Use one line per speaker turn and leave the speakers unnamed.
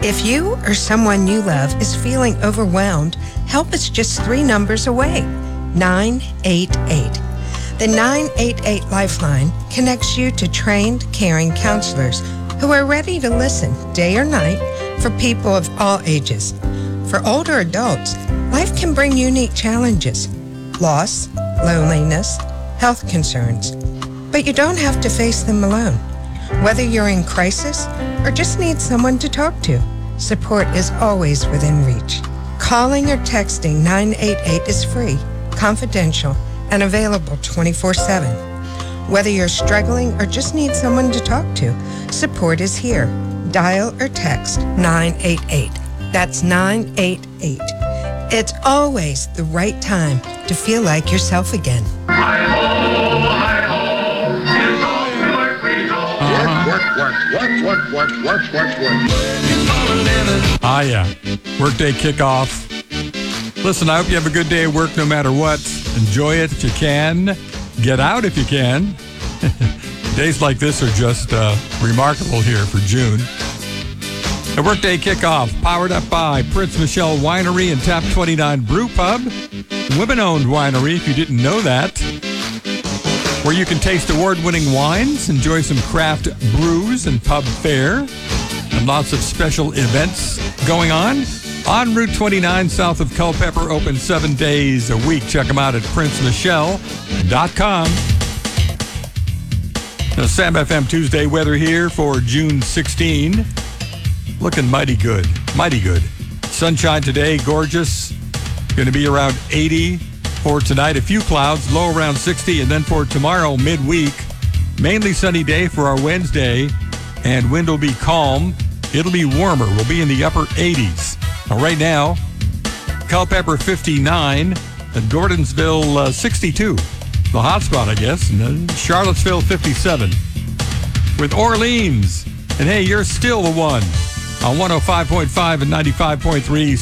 If you or someone you love is feeling overwhelmed, help is just 3 numbers away. 988. The 988 Lifeline connects you to trained, caring counselors who are ready to listen day or night for people of all ages. For older adults, life can bring unique challenges: loss, loneliness, health concerns. But you don't have to face them alone. Whether you're in crisis or just need someone to talk to, support is always within reach. Calling or texting 988 is free, confidential, and available 24/7. Whether you're struggling or just need someone to talk to, support is here. Dial or text 988. That's 988. It's always the right time to feel like yourself again.
Ah, yeah. Workday kickoff. Listen, I hope you have a good day at work no matter what. Enjoy it if you can. Get out if you can. Days like this are just remarkable here for June. The Workday kickoff, powered up by Prince Michelle Winery and Tap 29 Brew Pub. Women-owned winery, if you didn't know that. Where you can taste award-winning wines, enjoy some craft brews and pub fare, and lots of special events going on Route 29 south of Culpeper, open 7 days a week. Check them out at princemichelle.com. Now, Sam FM Tuesday weather here for June 16. Looking mighty good, mighty good. Sunshine today, gorgeous. Going to be around 80 for tonight. A few clouds, low around 60. And then for tomorrow, midweek, mainly sunny day for our Wednesday. And wind will be calm. It'll be warmer. We'll be in the upper 80s. Now, right now, Culpeper 59 and Gordonsville 62. The hot spot, I guess. And then Charlottesville 57. With Orleans. And hey, you're still the one. On 105.5 and 95.3